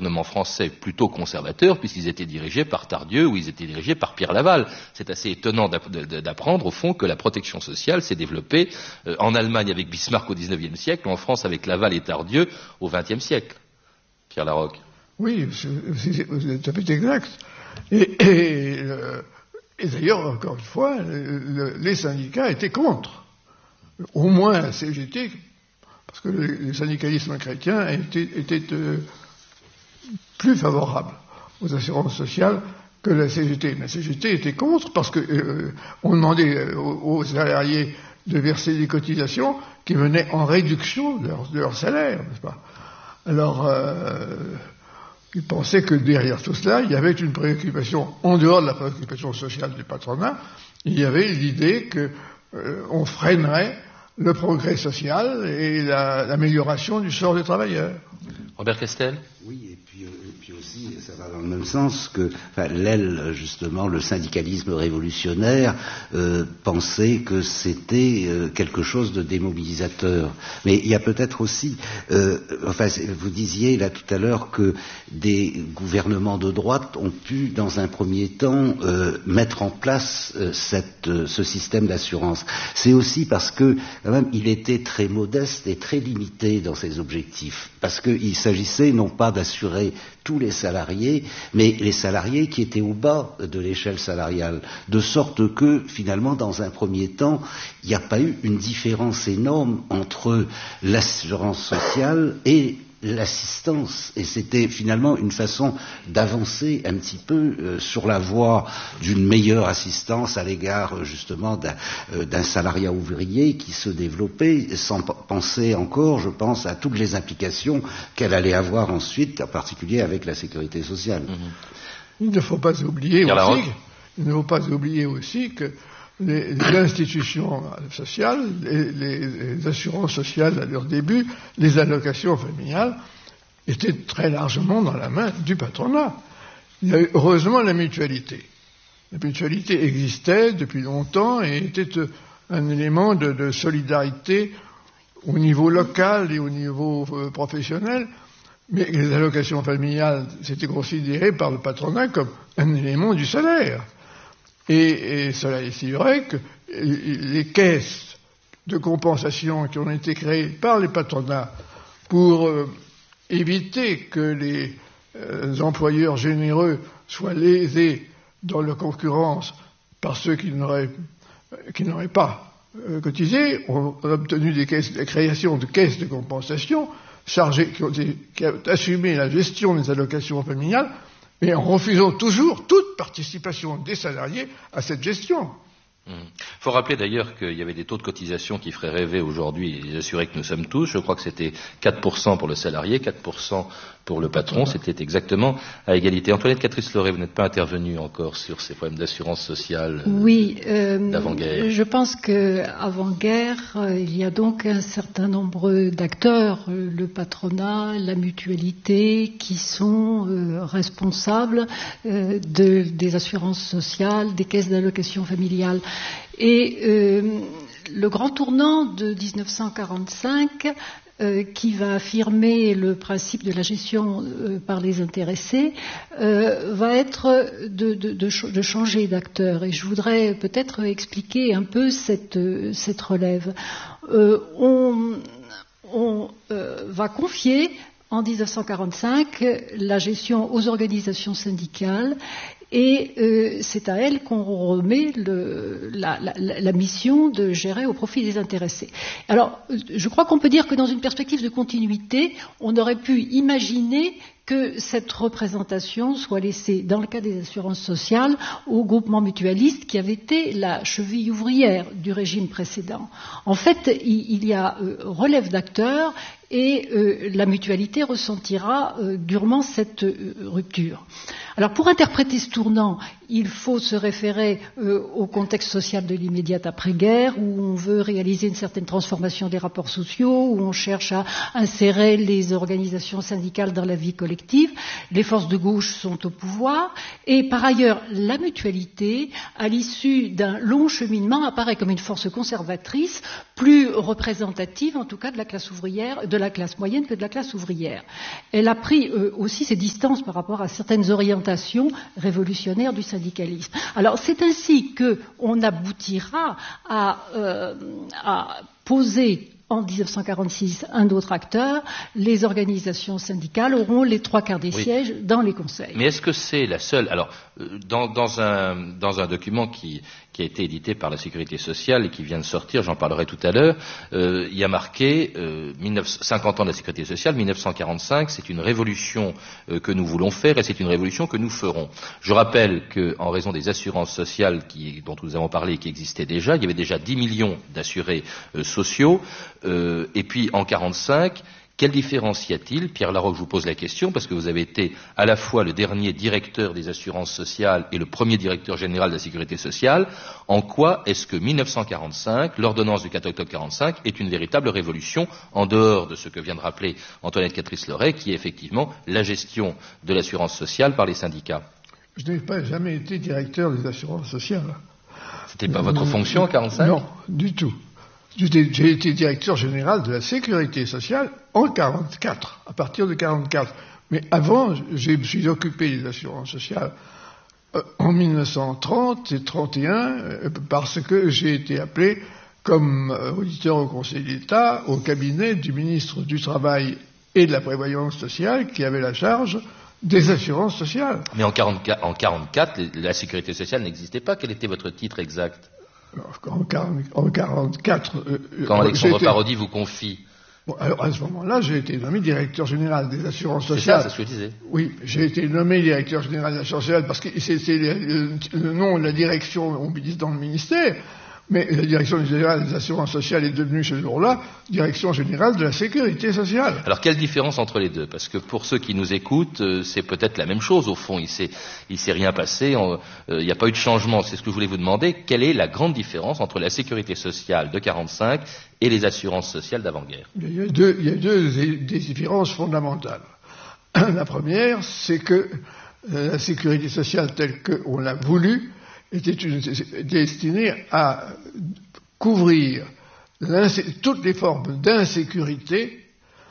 gouvernement français plutôt conservateur, puisqu'ils étaient dirigés par Tardieu ou ils étaient dirigés par Pierre Laval. C'est assez étonnant d'apprendre, au fond, que la protection sociale s'est développée en Allemagne avec Bismarck au XIXe siècle, ou en France avec Laval et Tardieu au XXe siècle. Pierre Larocque. Oui, c'est tout à fait exact. Et d'ailleurs, encore une fois, les syndicats étaient contre. Au moins la CGT, parce que le syndicalisme chrétien était plus favorable aux assurances sociales que la CGT. La CGT était contre parce que on demandait aux salariés de verser des cotisations qui venaient en réduction de leur salaire, n'est-ce pas? Alors, ils pensaient que derrière tout cela, il y avait une préoccupation, en dehors de la préoccupation sociale du patronat, il y avait l'idée qu'on freinerait le progrès social et l'amélioration du sort des travailleurs. Robert Castel? Oui, et puis aussi, ça va dans le même sens que l'aile, justement, le syndicalisme révolutionnaire pensait que c'était quelque chose de démobilisateur. Mais il y a peut-être aussi, vous disiez là tout à l'heure que des gouvernements de droite ont pu, dans un premier temps, mettre en place ce système d'assurance. C'est aussi parce que, quand même, il était très modeste et très limité dans ses objectifs. Parce qu'il s'agissait non pas d'assurer tous les salariés, mais les salariés qui étaient au bas de l'échelle salariale, de sorte que, finalement, dans un premier temps, il n'y a pas eu une différence énorme entre l'assurance sociale et l'assistance, et c'était finalement une façon d'avancer un petit peu sur la voie d'une meilleure assistance à l'égard justement d'un salariat ouvrier qui se développait sans penser encore, je pense, à toutes les implications qu'elle allait avoir ensuite, en particulier avec la sécurité sociale. Il ne faut pas oublier aussi que les institutions sociales, les assurances sociales à leur début, les allocations familiales, étaient très largement dans la main du patronat. Il y a eu heureusement la mutualité. La mutualité existait depuis longtemps et était un élément de solidarité au niveau local et au niveau professionnel, mais les allocations familiales, c'était considéré par le patronat comme un élément du salaire. Et cela est si vrai que les caisses de compensation qui ont été créées par les patronats pour éviter que les employeurs généreux soient lésés dans leur concurrence par ceux qui n'auraient pas cotisé, ont obtenu la création de caisses de compensation qui ont assumé la gestion des allocations familiales, mais en refusant toujours toute participation des salariés à cette gestion. Il faut rappeler d'ailleurs qu'il y avait des taux de cotisation qui feraient rêver aujourd'hui les assurés que nous sommes tous. Je crois que c'était 4% pour le salarié, 4% pour le patron. C'était exactement à égalité. Antoinette Catrice-Loré, vous n'êtes pas intervenue encore sur ces problèmes d'assurance sociale d'avant-guerre. Je pense qu'avant-guerre, il y a donc un certain nombre d'acteurs, le patronat, la mutualité, qui sont responsables des assurances sociales, des caisses d'allocation familiale. Et le grand tournant de 1945, qui va affirmer le principe de la gestion par les intéressés, va être de changer d'acteur. Et je voudrais peut-être expliquer un peu cette relève. On va confier en 1945 la gestion aux organisations syndicales, et c'est à elles qu'on remet la mission de gérer au profit des intéressés. Alors, je crois qu'on peut dire que dans une perspective de continuité, on aurait pu imaginer que cette représentation soit laissée, dans le cas des assurances sociales, au groupement mutualiste qui avait été la cheville ouvrière du régime précédent. En fait, il y a relève d'acteurs et la mutualité ressentira durement cette rupture. Alors pour interpréter ce tournant, il faut se référer au contexte social de l'immédiate après-guerre, où on veut réaliser une certaine transformation des rapports sociaux, où on cherche à insérer les organisations syndicales dans la vie collective. Les forces de gauche sont au pouvoir, et par ailleurs, la mutualité, à l'issue d'un long cheminement, apparaît comme une force conservatrice, plus représentative en tout cas de la classe ouvrière, de la classe moyenne que de la classe ouvrière. Elle a pris aussi ses distances par rapport à certaines orientations révolutionnaires du syndicalisme. Alors c'est ainsi qu'on aboutira à poser en 1946 un autre acteur. Les organisations syndicales auront les 3/4 des sièges dans les conseils. Mais est-ce que c'est la seule... Alors, dans un document qui a été édité par la Sécurité sociale et qui vient de sortir, j'en parlerai tout à l'heure, il y a marqué 50 ans de la Sécurité sociale, 1945, c'est une révolution que nous voulons faire et c'est une révolution que nous ferons. Je rappelle qu'en raison des assurances sociales dont nous avons parlé et qui existaient déjà, il y avait déjà 10 millions d'assurés sociaux, et puis en 1945, quelle différence y a-t-il? Pierre Laroque, je vous pose la question parce que vous avez été à la fois le dernier directeur des assurances sociales et le premier directeur général de la sécurité sociale. En quoi est-ce que 1945, l'ordonnance du 4 octobre 1945, est une véritable révolution en dehors de ce que vient de rappeler Antoinette Catrice-Loret, qui est effectivement la gestion de l'assurance sociale par les syndicats? Je n'ai jamais été directeur des assurances sociales. C'était pas votre fonction en 1945? Non, du tout. J'ai été directeur général de la sécurité sociale en 1944, à partir de 1944. Mais avant, je me suis occupé des assurances sociales en 1930 et 1931 parce que j'ai été appelé comme auditeur au Conseil d'État au cabinet du ministre du Travail et de la Prévoyance sociale qui avait la charge des assurances sociales. Mais en 1944, la sécurité sociale n'existait pas. Quel était votre titre exact? En 1944... Quand Alexandre Parodi vous confie. Bon, alors à ce moment-là, j'ai été nommé directeur général des assurances sociales. C'est ça, c'est ce que je disais. Oui, j'ai été nommé directeur général des assurances sociales parce que c'est le nom de la direction dans le ministère. Mais la direction générale des assurances sociales est devenue ce jour-là direction générale de la sécurité sociale. Alors quelle différence entre les deux? Parce que pour ceux qui nous écoutent, c'est peut-être la même chose au fond. Il s'est rien passé, il n'y a pas eu de changement. C'est ce que je voulais vous demander. Quelle est la grande différence entre la sécurité sociale de 1945 et les assurances sociales d'avant-guerre? Il y a deux différences fondamentales. La première, c'est que la sécurité sociale telle qu'on l'a voulu était destinée à couvrir toutes les formes d'insécurité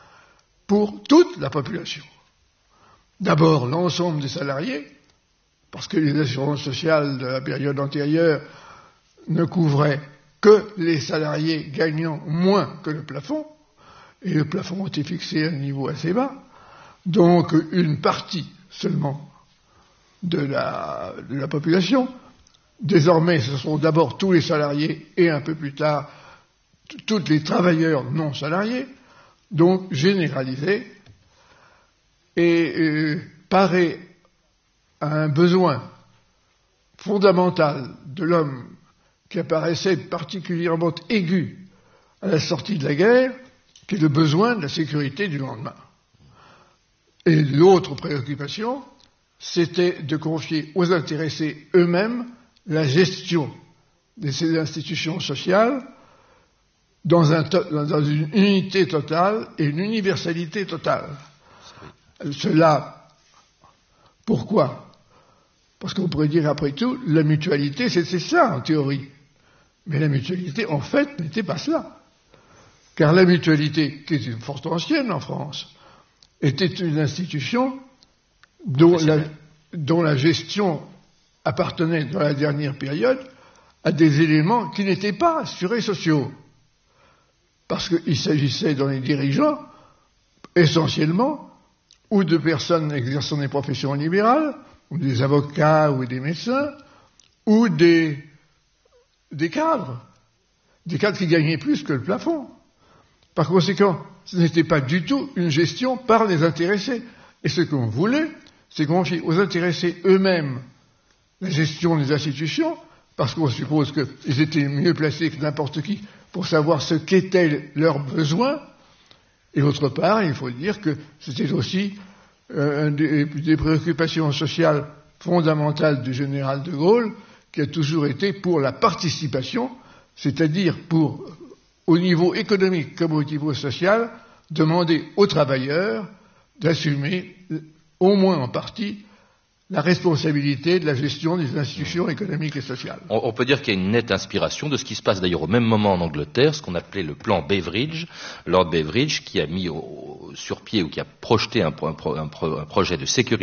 pour toute la population. D'abord, l'ensemble des salariés, parce que les assurances sociales de la période antérieure ne couvraient que les salariés gagnant moins que le plafond, et le plafond était fixé à un niveau assez bas, donc une partie seulement de la population. Désormais, ce sont d'abord tous les salariés et un peu plus tard tous les travailleurs non salariés, donc généralisés, et parer à un besoin fondamental de l'homme qui apparaissait particulièrement aigu à la sortie de la guerre, qui est le besoin de la sécurité du lendemain. Et l'autre préoccupation, c'était de confier aux intéressés eux-mêmes la gestion de ces institutions sociales dans une unité totale et une universalité totale. Cela, pourquoi? Parce qu'on pourrait dire, après tout, la mutualité, c'est ça en théorie. Mais la mutualité, en fait, n'était pas cela. Car la mutualité, qui est une forte ancienne en France, était une institution dont la gestion appartenait dans la dernière période à des éléments qui n'étaient pas assurés sociaux. Parce qu'il s'agissait dans les dirigeants, essentiellement, ou de personnes exerçant des professions libérales, ou des avocats ou des médecins, ou des cadres qui gagnaient plus que le plafond. Par conséquent, ce n'était pas du tout une gestion par les intéressés. Et ce qu'on voulait, c'est confier aux intéressés eux-mêmes la gestion des institutions, parce qu'on suppose qu'ils étaient mieux placés que n'importe qui pour savoir ce qu'étaient leurs besoins. Et d'autre part, il faut dire que c'était aussi des préoccupations sociales fondamentales du général de Gaulle, qui a toujours été pour la participation, c'est-à-dire pour, au niveau économique comme au niveau social, demander aux travailleurs d'assumer, au moins en partie, la responsabilité de la gestion des institutions économiques et sociales. On peut dire qu'il y a une nette inspiration de ce qui se passe d'ailleurs au même moment en Angleterre, ce qu'on appelait le plan Beveridge, Lord Beveridge, qui a mis sur pied ou qui a projeté un projet de sécurité